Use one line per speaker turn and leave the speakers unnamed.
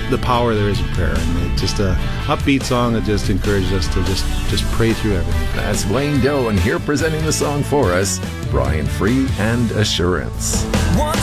the power there is in prayer, and it's just a upbeat song that just encourages us to just pray through everything.
That's Wayne Doan here presenting the song for us, Brian Free and Assurance.